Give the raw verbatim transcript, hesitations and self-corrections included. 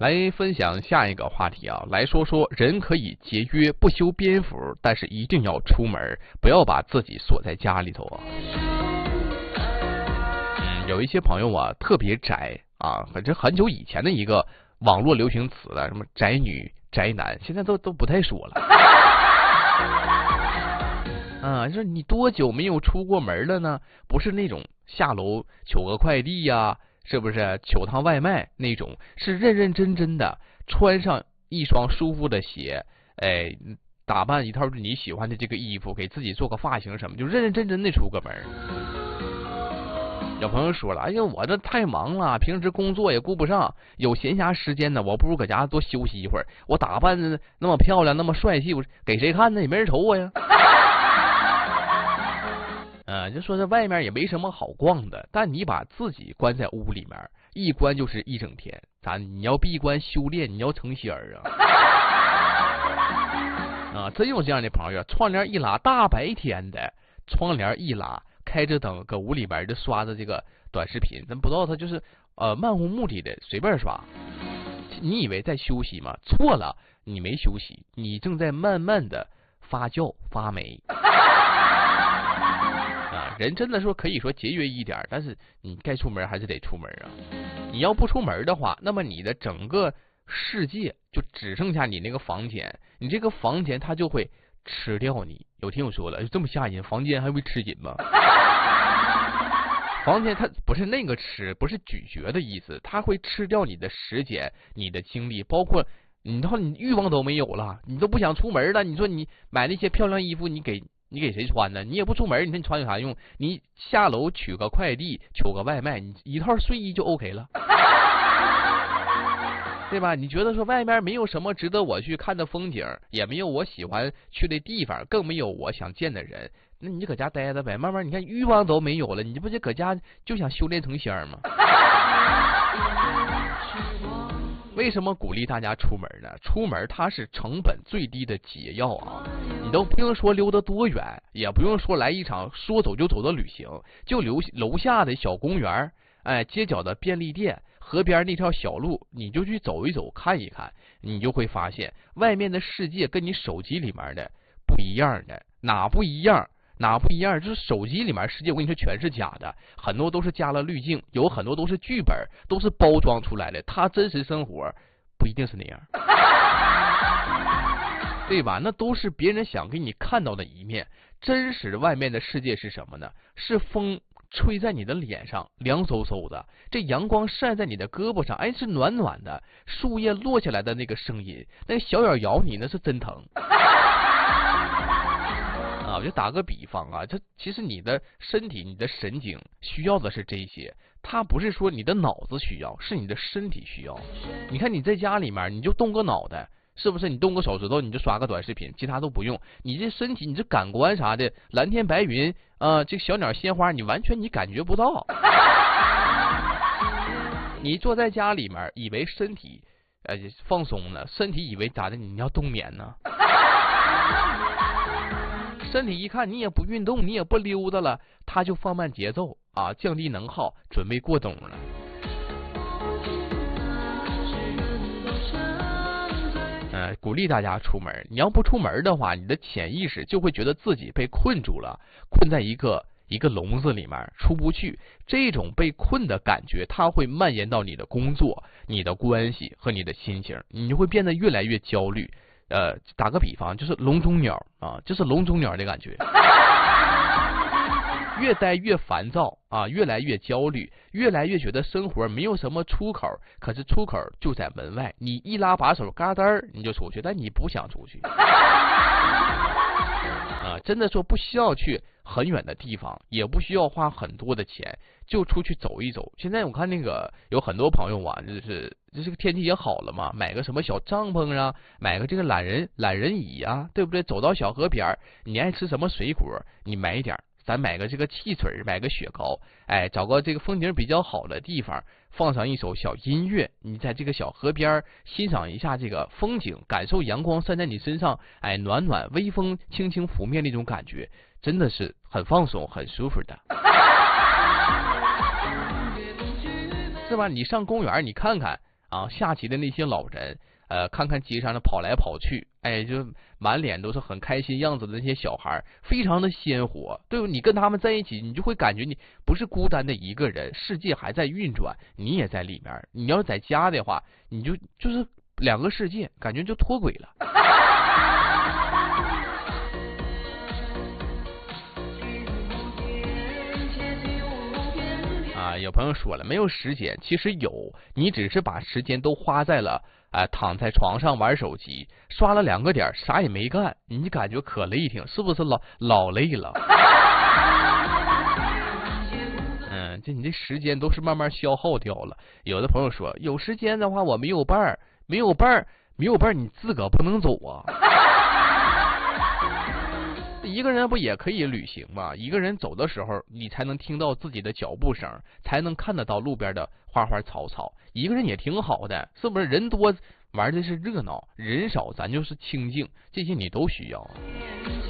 来分享下一个话题啊，来说说人可以节约不修边幅，但是一定要出门，不要把自己锁在家里头啊。嗯，有一些朋友啊特别宅啊，这很久以前的一个网络流行词了，什么宅女、宅男，现在都都不太说了。啊，就是你多久没有出过门了呢？不是那种下楼取个快递呀、啊。是不是求趟外卖那种？是认认真真的穿上一双舒服的鞋，哎，打扮一套你喜欢的这个衣服，给自己做个发型什么，就认认真真的出个门。有朋友说了，哎呀，我这太忙了，平时工作也顾不上，有闲暇时间呢，我不如搁家多休息一会儿。我打扮的那么漂亮，那么帅气，我给谁看呢？也没人瞅我呀。呃，就说这外面也没什么好逛的，但你把自己关在屋里面，一关就是一整天。咱你要闭关修炼，你要成仙儿啊！啊，真有这样的朋友，窗帘一拉，大白天的，窗帘一拉，开着灯，搁屋里边就刷着这个短视频，咱不知道他就是呃漫无目的的随便刷。你以为在休息吗？错了，你没休息，你正在慢慢的发酵发霉。人真的说可以说节约一点，但是你该出门还是得出门啊。你要不出门的话，那么你的整个世界就只剩下你那个房间，你这个房间它就会吃掉你。有听我说了，这么吓人，房间还会吃紧吗？房间它不是那个吃，不是咀嚼的意思，它会吃掉你的时间、你的精力，包括你到你欲望都没有了，你都不想出门了。你说你买那些漂亮衣服，你给。你给谁穿呢？你也不出门，你说你穿有啥用？你下楼取个快递，取个外卖，你一套睡衣就 OK 了，对吧？你觉得说外面没有什么值得我去看的风景，也没有我喜欢去的地方，更没有我想见的人，那你就搁家待着呗。慢慢你看欲望都没有了，你不就搁家就想修炼成仙吗？为什么鼓励大家出门呢？出门它是成本最低的解药啊！你都不用说溜得多远，也不用说来一场说走就走的旅行，就留楼下的小公园，哎，街角的便利店，河边那条小路，你就去走一走，看一看，你就会发现外面的世界跟你手机里面的不一样的，哪不一样？哪不一样？就是手机里面世界，我跟你说全是假的，很多都是加了滤镜，有很多都是剧本，都是包装出来的。他真实生活不一定是那样，对吧？那都是别人想给你看到的一面。真实外面的世界是什么呢？是风吹在你的脸上，凉飕飕的；这阳光晒在你的胳膊上，哎，是暖暖的。树叶落下来的那个声音，那个小咬咬你，那是真疼。啊，我就打个比方啊，这其实你的身体、你的神经需要的是这些，它不是说你的脑子需要，是你的身体需要。你看你在家里面，你就动个脑袋，是不是？你动个手指头，你就刷个短视频，其他都不用。你这身体，你这感官啥的，蓝天白云啊、呃，这个小鸟鲜花，你完全你感觉不到。你坐在家里面，以为身体呃放松了，身体以为咋的？你要冬眠呢？身体一看你也不运动，你也不溜达了，他就放慢节奏啊，降低能耗，准备过冬了。呃，鼓励大家出门。你要不出门的话，你的潜意识就会觉得自己被困住了，困在一个一个笼子里面出不去。这种被困的感觉，它会蔓延到你的工作、你的关系和你的心情，你就会变得越来越焦虑。呃，打个比方，就是笼中鸟啊，就是笼中鸟的感觉，越待越烦躁啊，越来越焦虑，越来越觉得生活没有什么出口，可是出口就在门外，你一拉把手，嘎噔儿你就出去，但你不想出去啊，真的说不需要去很远的地方，也不需要花很多的钱，就出去走一走。现在我看那个有很多朋友啊，就是这个天气也好了嘛，买个什么小帐篷啊，买个这个懒人懒人椅啊，对不对？走到小河边，你爱吃什么水果，你买一点，咱买个这个汽水，买个雪糕，哎，找个这个风景比较好的地方，放上一首小音乐，你在这个小河边欣赏一下这个风景，感受阳光晒在你身上，哎，暖暖，微风轻轻拂面那种感觉，真的是很放松，很舒服的。是吧？你上公园你看看啊，下棋的那些老人，呃，看看街上的跑来跑去，哎，就满脸都是很开心样子的那些小孩，非常的鲜活。对，你跟他们在一起，你就会感觉你不是孤单的一个人，世界还在运转，你也在里面。你要是在家的话，你就就是两个世界，感觉就脱轨了。啊，有朋友说了，没有时间，其实有，你只是把时间都花在了啊、呃，躺在床上玩手机，刷了两个点，啥也没干，你感觉可累挺，是不是老老累了？嗯，这你这时间都是慢慢消耗掉了。有的朋友说，有时间的话我没有伴儿，没有伴儿，没有伴儿，你自个不能走啊。一个人不也可以旅行吗？一个人走的时候，你才能听到自己的脚步声，才能看得到路边的花花草草。一个人也挺好的，是不是？人多玩的是热闹，人少咱就是清静，这些你都需要。